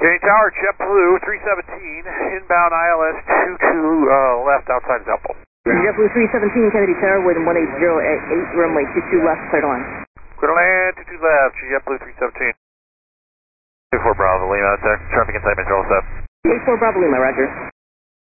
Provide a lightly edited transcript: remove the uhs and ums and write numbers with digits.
Kennedy Tower, JetBlue 317, inbound ILS 22 left outside Zeppel. JetBlue 317, Kennedy Tower, wind 180 at 8, runway 22 left, clear to land. Clear to land, 22 left, JetBlue 317. 24 Bravo Lima, traffic inside Metro, all set. 84 Bravo Lima, roger.